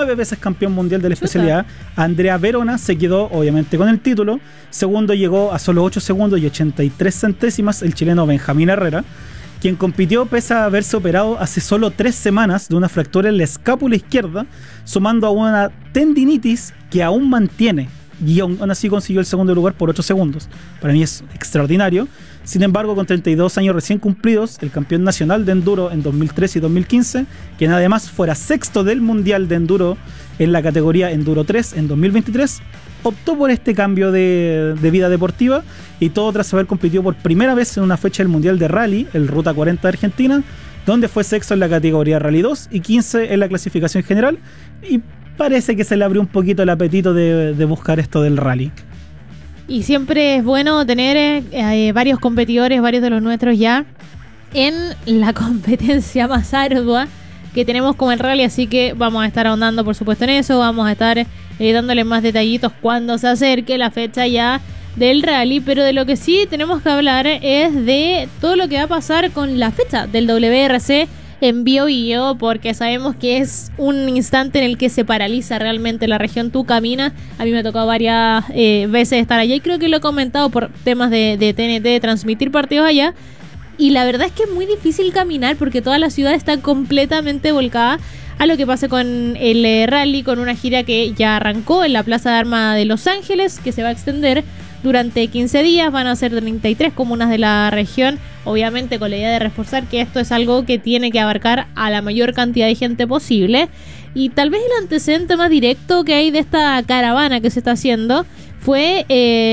9 veces campeón mundial de la Chuta. especialidad. Andrea Verona se quedó obviamente con el título. Segundo llegó a solo 8 segundos y 83 centésimas el chileno Benjamín Herrera, quien compitió pese a haberse operado hace solo 3 semanas de una fractura en la escápula izquierda, sumando a una tendinitis que aún mantiene, y aún así consiguió el segundo lugar por 8 segundos. Para mí es extraordinario. Sin embargo, con 32 años recién cumplidos, el campeón nacional de enduro en 2013 y 2015, quien además fuera sexto del mundial de enduro en la categoría Enduro 3 en 2023, optó por este cambio de vida deportiva, y todo tras haber competido por primera vez en una fecha del Mundial de Rally, el Ruta 40 de Argentina, donde fue sexto en la categoría Rally 2 y 15 en la clasificación general, y parece que se le abrió un poquito el apetito de buscar esto del rally. Y siempre es bueno tener varios competidores, varios de los nuestros ya, en la competencia más ardua que tenemos como el rally, así que vamos a estar ahondando por supuesto en eso, vamos a estar dándole más detallitos cuando se acerque la fecha ya del rally, pero de lo que sí tenemos que hablar es de todo lo que va a pasar con la fecha del WRC en Bío Bío, porque sabemos que es un instante en el que se paraliza realmente la región Tucamina. A mí me ha tocado varias veces estar allá y creo que lo he comentado por temas de TNT, de transmitir partidos allá. Y la verdad es que es muy difícil caminar porque toda la ciudad está completamente volcada a lo que pase con el rally, con una gira que ya arrancó en la Plaza de Armas de Los Ángeles, que se va a extender durante 15 días. Van a ser 33 comunas de la región, obviamente con la idea de reforzar que esto es algo que tiene que abarcar a la mayor cantidad de gente posible. Y tal vez el antecedente más directo que hay de esta caravana que se está haciendo fue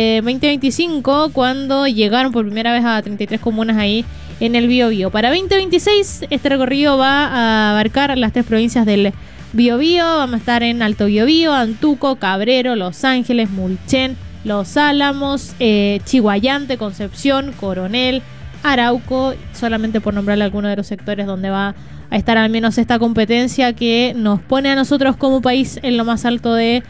2025, cuando llegaron por primera vez a 33 comunas ahí en el Bío Bío. Para 2026 este recorrido va a abarcar las 3 provincias del Bío Bío. Vamos a estar en Alto Bío Bío, Antuco, Cabrero, Los Ángeles, Mulchen, Los Álamos, Chiguayante, Concepción, Coronel, Arauco, solamente por nombrarle algunos de los sectores donde va a estar al menos esta competencia que nos pone a nosotros como país en lo más alto de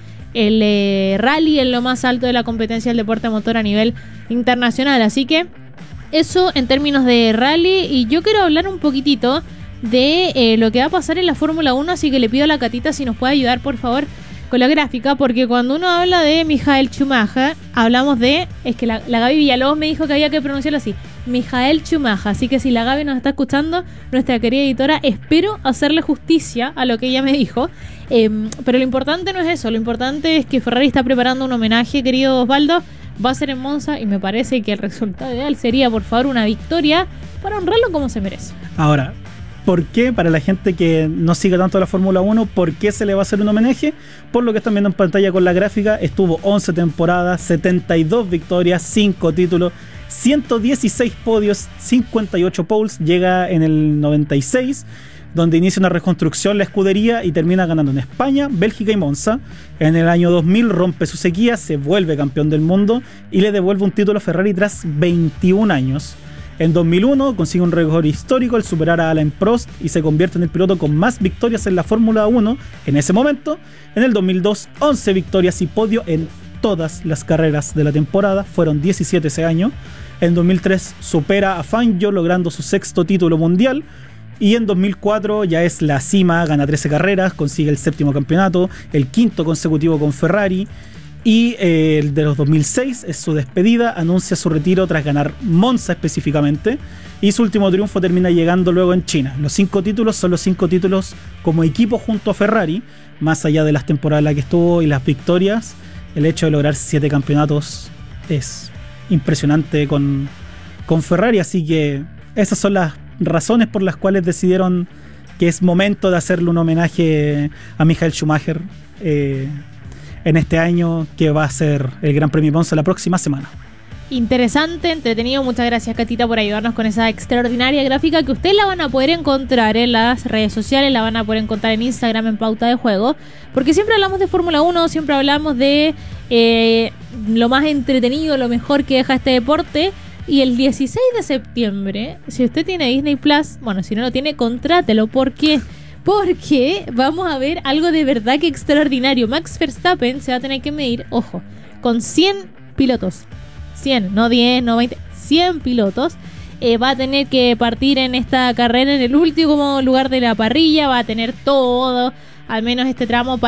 el rally, en lo más alto de la competencia del deporte motor a nivel internacional. Así que eso en términos de rally, y yo quiero hablar un poquitito de lo que va a pasar en la Fórmula 1, así que le pido a la Catita si nos puede ayudar por favor con la gráfica, porque cuando uno habla de Michael Schumacher, hablamos de, es que la Gaby Villalobos me dijo que había que pronunciarlo así, Michael Schumacher, así que si la Gaby nos está escuchando, nuestra querida editora, espero hacerle justicia a lo que ella me dijo, pero lo importante no es eso, lo importante es que Ferrari está preparando un homenaje, querido Osvaldo, va a ser en Monza, y me parece que el resultado ideal sería, por favor, una victoria para honrarlo como se merece. Ahora, ¿por qué? Para la gente que no sigue tanto la Fórmula 1, ¿por qué se le va a hacer un homenaje? Por lo que están viendo en pantalla con la gráfica, estuvo 11 temporadas, 72 victorias, 5 títulos, 116 podios, 58 poles, llega en el 96, donde inicia una reconstrucción la escudería y termina ganando en España, Bélgica y Monza. En el año 2000 rompe su sequía, se vuelve campeón del mundo y le devuelve un título a Ferrari tras 21 años. En 2001 consigue un récord histórico al superar a Alain Prost y se convierte en el piloto con más victorias en la Fórmula 1 en ese momento. En el 2002, 11 victorias y podio en todas las carreras de la temporada, fueron 17 ese año. En 2003 supera a Fangio logrando su 6º título mundial. Y en 2004 ya es la cima, gana 13 carreras, consigue el 7º campeonato, el 5º consecutivo con Ferrari. Y el de los 2006 es su despedida, anuncia su retiro tras ganar Monza específicamente, y su último triunfo termina llegando luego en China. Los 5 títulos son los 5 títulos como equipo junto a Ferrari, más allá de las temporadas en las que estuvo y las victorias. El hecho de lograr 7 campeonatos es impresionante con Ferrari, así que esas son las razones por las cuales decidieron que es momento de hacerle un homenaje a Michael Schumacher en este año, que va a ser el Gran Premio Monza la próxima semana. Interesante, entretenido. Muchas gracias, Catita, por ayudarnos con esa extraordinaria gráfica que ustedes la van a poder encontrar en las redes sociales, la van a poder encontrar en Instagram en Pauta de Juego, porque siempre hablamos de Fórmula 1, siempre hablamos de lo más entretenido, lo mejor que deja este deporte. Y el 16 de septiembre, si usted tiene Disney Plus, bueno, si no lo tiene, contrátelo. ¿Por qué? Porque vamos a ver algo de verdad que extraordinario. Max Verstappen se va a tener que medir, ojo, con 100 pilotos. 100, no 10, no 20, 100 pilotos. Va a tener que partir en esta carrera en el último lugar de la parrilla. Va a tener todo, al menos este tramo,